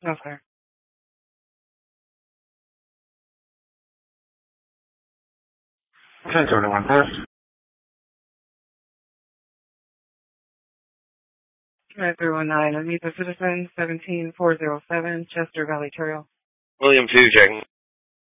No, sir. 1071 first. 9319, Anita Citizen, 17407, Chester Valley Trail. William 2, checking.